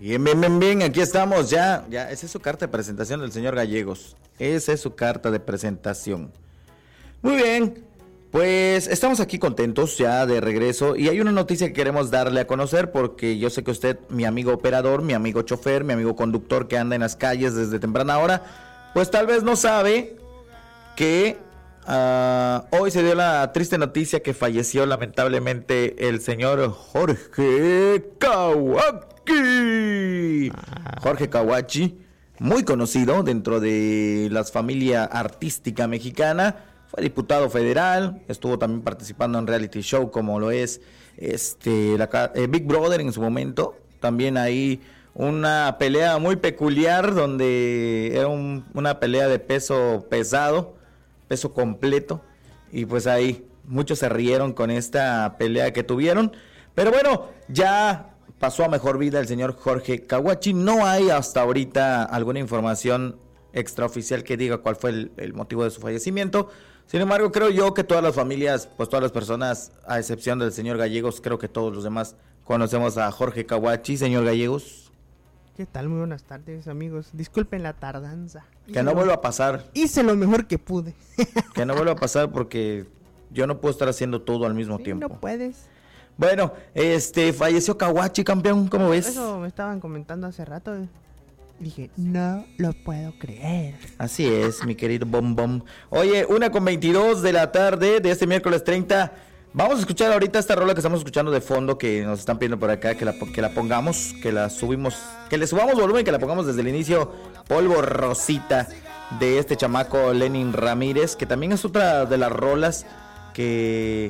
Bien, aquí estamos ya, esa es su carta de presentación del señor Gallegos, esa es su carta de presentación. Muy bien, pues estamos aquí contentos ya de regreso y hay una noticia que queremos darle a conocer porque yo sé que usted, mi amigo operador, mi amigo chofer, mi amigo conductor que anda en las calles desde temprana hora, pues tal vez no sabe que hoy se dio la triste noticia que falleció lamentablemente el señor Jorge Kawachi. Jorge Kawachi, muy conocido dentro de la familia artística mexicana, fue diputado federal, estuvo también participando en reality show como lo es Big Brother en su momento, también ahí una pelea muy peculiar donde era una pelea de peso pesado, peso completo, y pues ahí muchos se rieron con esta pelea que tuvieron, pero bueno, ya pasó a mejor vida el señor Jorge Kawachi. No hay hasta ahorita alguna información extraoficial que diga cuál fue el motivo de su fallecimiento. Sin embargo, creo yo que todas las familias, pues todas las personas, a excepción del señor Gallegos, creo que todos los demás conocemos a Jorge Kawachi. Señor Gallegos, ¿qué tal? Muy buenas tardes, amigos. Disculpen la tardanza. Que no vuelva a pasar. Hice lo mejor que pude. Que no vuelva a pasar porque yo no puedo estar haciendo todo al mismo tiempo. No puedes. Bueno, falleció Kawachi, campeón, ¿cómo ves? Eso me estaban comentando hace rato. Dije, no lo puedo creer. Así es, mi querido Bom Bom. Oye, 1:22 de la tarde de este miércoles 30. Vamos a escuchar ahorita esta rola que estamos escuchando de fondo, que nos están pidiendo por acá, que la pongamos, que la subimos, que le subamos volumen, que la pongamos desde el inicio. Polvo Rosita, de este chamaco Lenin Ramírez, que también es otra de las rolas que...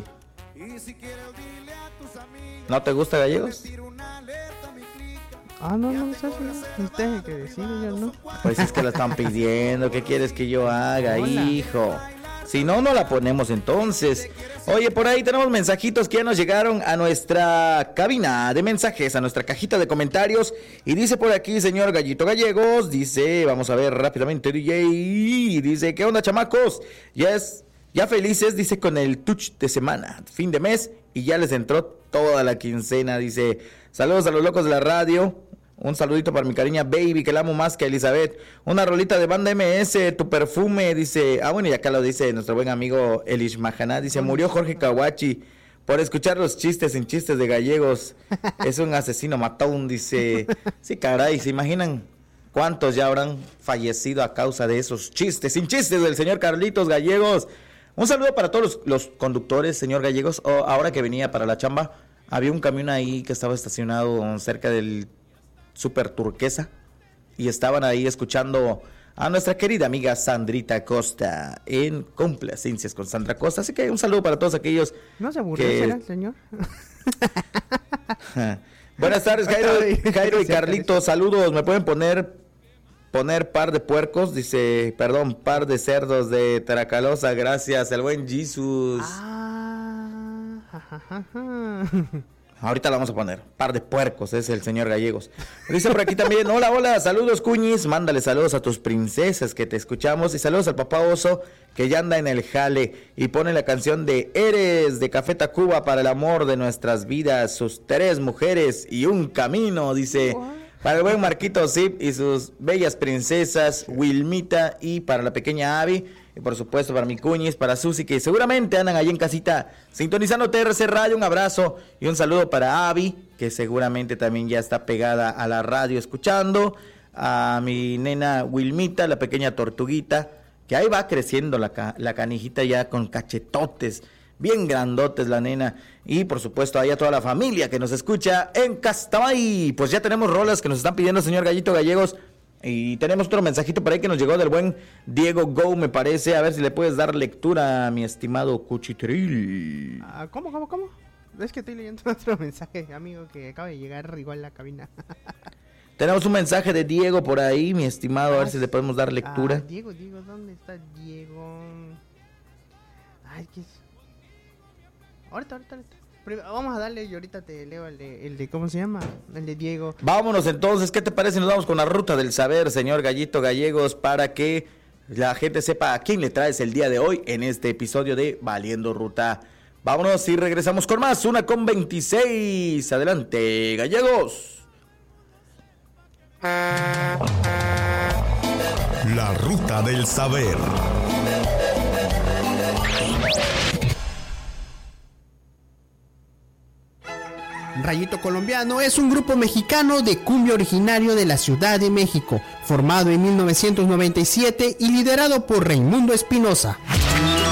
¿No te gusta, Gallegos? No sé si usted es el que decide, yo no. Pues es que la están pidiendo, ¿qué quieres que yo haga, hijo? Si no, no la ponemos entonces. Oye, por ahí tenemos mensajitos que ya nos llegaron a nuestra cabina de mensajes, a nuestra cajita de comentarios. Y dice por aquí, señor Gallito Gallegos, dice, vamos a ver rápidamente, DJ, dice, ¿qué onda, chamacos? Ya felices, dice, con el touch de semana, fin de mes, y ya les entró toda la quincena, dice, saludos a los locos de la radio, un saludito para mi cariña Baby, que la amo más que a Elizabeth, una rolita de Banda MS, Tu Perfume, dice, bueno, y acá lo dice nuestro buen amigo Elish Mahaná, dice, murió Jorge Kawachi por escuchar los chistes sin chistes de Gallegos, es un asesino matón, dice, sí, caray, ¿se imaginan cuántos ya habrán fallecido a causa de esos chistes sin chistes del señor Carlitos Gallegos? Un saludo para todos los conductores, señor Gallegos. Ahora que venía para la chamba, había un camión ahí que estaba estacionado cerca del Super Turquesa y estaban ahí escuchando a nuestra querida amiga Sandrita Costa en Complacencias con Sandra Costa. Así que un saludo para todos aquellos. ¿No se aburrió, será, señor? Buenas tardes, Jairo y Carlitos. Saludos. ¿Me pueden poner par de puercos? Dice, perdón, par de cerdos de Taracalosa. Gracias, el buen Jesus. Ahorita la vamos a poner, par de puercos, es el señor Gallegos. Dice por aquí también, hola, saludos Cuñis, mándale saludos a tus princesas que te escuchamos y saludos al papá Oso que ya anda en el jale y pone la canción de Eres de Café Tacuba para el amor de nuestras vidas, sus 3 mujeres y un camino, dice. Para el buen Marquito Zip y sus bellas princesas, Wilmita, y para la pequeña Abby, y por supuesto para mi Cuñis, para Susi, que seguramente andan ahí en casita sintonizando TRC Radio. Un abrazo y un saludo para Abby, que seguramente también ya está pegada a la radio escuchando, a mi nena Wilmita, la pequeña tortuguita, que ahí va creciendo la canijita ya con cachetotes, bien grandotes la nena, y por supuesto ahí a toda la familia que nos escucha en Castamay. Pues ya tenemos rolas que nos están pidiendo el señor Gallito Gallegos, y tenemos otro mensajito por ahí que nos llegó del buen Diego Go, me parece, a ver si le puedes dar lectura a mi estimado Cuchitril. ¿Cómo? Es que estoy leyendo otro mensaje, amigo, que acaba de llegar igual a la cabina. Tenemos un mensaje de Diego por ahí, mi estimado, a ver si le podemos dar lectura. Diego, ¿dónde está Diego? Ay, ¿qué es? Ahorita. Vamos a darle y ahorita te leo el de ¿cómo se llama? El de Diego. Vámonos entonces, ¿qué te parece? Nos vamos con la ruta del saber, señor Gallito Gallegos, para que la gente sepa a quién le traes el día de hoy en este episodio de Valiendo Ruta. Vámonos y regresamos con más, 1:26. Adelante, Gallegos. La ruta del saber. Rayito Colombiano es un grupo mexicano de cumbia originario de la Ciudad de México, formado en 1997 y liderado por Raimundo Espinosa.